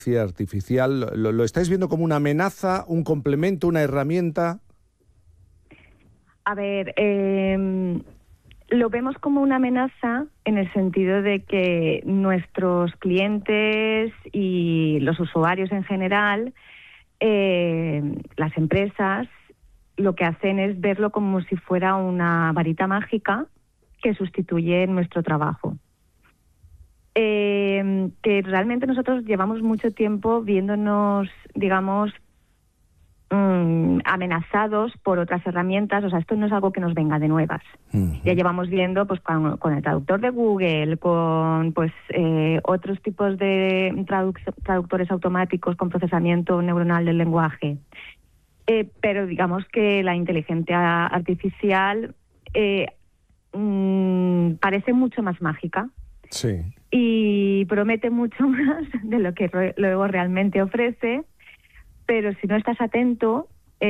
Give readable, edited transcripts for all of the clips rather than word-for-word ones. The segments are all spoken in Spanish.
artificial, ¿lo estáis viendo como una amenaza, un complemento, una herramienta? A ver, lo vemos como una amenaza en el sentido de que nuestros clientes y los usuarios en general, las empresas, lo que hacen es verlo como si fuera una varita mágica que sustituye nuestro trabajo. Que realmente nosotros llevamos mucho tiempo viéndonos, digamos, amenazados por otras herramientas. O sea, esto no es algo que nos venga de nuevas. Ya llevamos viendo pues con el traductor de Google, con pues otros tipos de traductores automáticos con procesamiento neuronal del lenguaje. Pero digamos que la inteligencia artificial parece mucho más mágica. Sí. Y promete mucho más de lo que luego realmente ofrece, pero si no estás atento,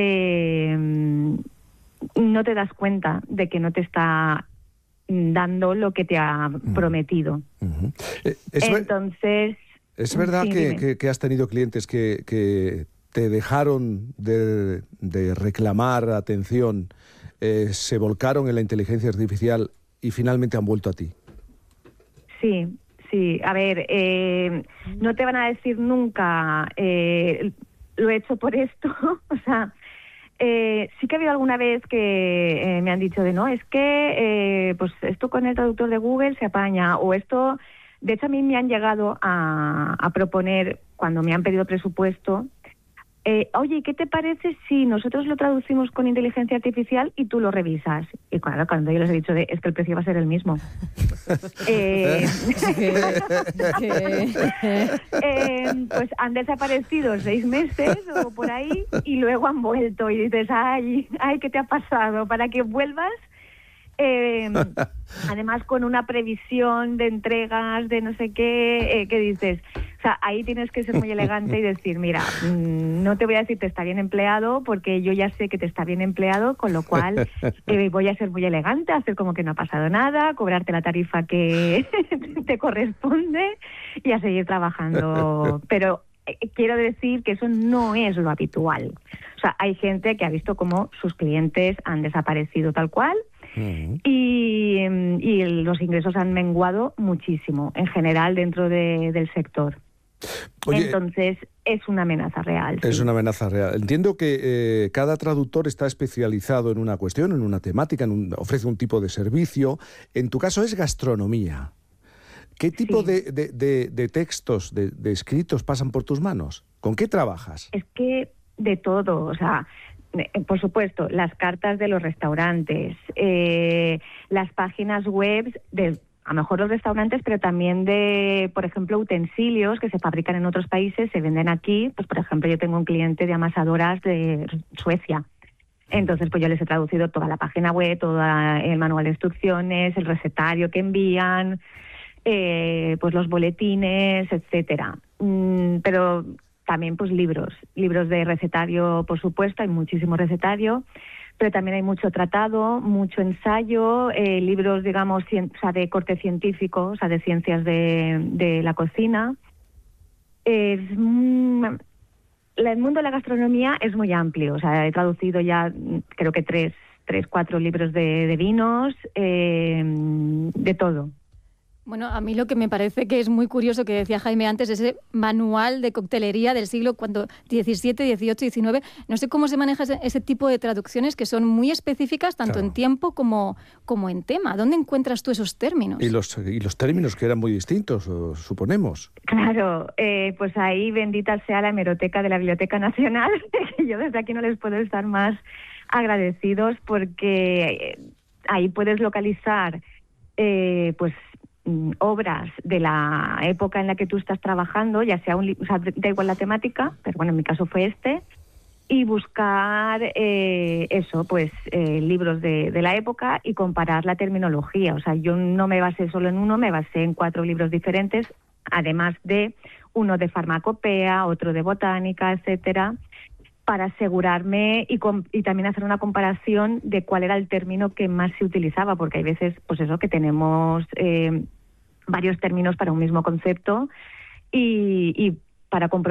no te das cuenta de que no te está dando lo que te ha prometido. Entonces... ¿Es verdad que has tenido clientes que te dejaron de reclamar atención, se volcaron en la inteligencia artificial y finalmente han vuelto a ti? Sí. Sí, a ver, no te van a decir nunca, lo he hecho por esto. O sea, sí que ha habido alguna vez que me han dicho de no, es que pues esto con el traductor de Google se apaña, o esto, de hecho a mí me han llegado a proponer, cuando me han pedido presupuesto, oye, ¿qué te parece si nosotros lo traducimos con inteligencia artificial y tú lo revisas? Y claro, cuando yo les he dicho es que el precio va a ser el mismo. Pues han desaparecido 6 meses o por ahí y luego han vuelto y dices, ay, ¿qué te ha pasado? Para que vuelvas, además con una previsión de entregas, de no sé qué, que dices... O sea, ahí tienes que ser muy elegante y decir, mira, no te voy a decir te está bien empleado, porque yo ya sé que te está bien empleado, con lo cual voy a ser muy elegante, hacer como que no ha pasado nada, cobrarte la tarifa que te corresponde y a seguir trabajando. Pero quiero decir que eso no es lo habitual. O sea, hay gente que ha visto cómo sus clientes han desaparecido tal cual, y los ingresos han menguado muchísimo, en general, dentro del sector. Oye, entonces, es una amenaza real. Es sí. una amenaza real. Entiendo que cada traductor está especializado en una cuestión, en una temática, ofrece un tipo de servicio. En tu caso es gastronomía. ¿Qué tipo de textos, de escritos pasan por tus manos? ¿Con qué trabajas? Es que de todo, o sea... Por supuesto, las cartas de los restaurantes, las páginas web de, a lo mejor los restaurantes, pero también de, por ejemplo, utensilios que se fabrican en otros países, se venden aquí. Pues, por ejemplo, yo tengo un cliente de amasadoras de Suecia. Entonces, pues yo les he traducido toda la página web, todo el manual de instrucciones, el recetario que envían, pues los boletines, etcétera. Pero... también pues libros de recetario, por supuesto, hay muchísimo recetario, pero también hay mucho tratado, mucho ensayo, libros, digamos, de corte científico, o sea, de ciencias de la cocina. El mundo de la gastronomía es muy amplio, o sea, he traducido ya creo que 4 libros de vinos, de todo. Bueno, a mí lo que me parece que es muy curioso, que decía Jaime antes, ese manual de coctelería del siglo XVII, XVIII, XIX. No sé cómo se maneja ese tipo de traducciones que son muy específicas, tanto en tiempo como en tema. ¿Dónde encuentras tú esos términos? Y los términos que eran muy distintos, suponemos. Claro, pues ahí bendita sea la hemeroteca de la Biblioteca Nacional, que yo desde aquí no les puedo estar más agradecidos, porque ahí puedes localizar, pues, obras de la época en la que tú estás trabajando, ya sea o sea, da igual la temática, pero bueno, en mi caso fue y buscar libros de la época y comparar la terminología. O sea, yo no me basé solo en uno, me basé en 4 libros diferentes, además de uno de farmacopea, otro de botánica, etcétera, para asegurarme y también hacer una comparación de cuál era el término que más se utilizaba, porque hay veces, pues eso, que tenemos varios términos para un mismo concepto y para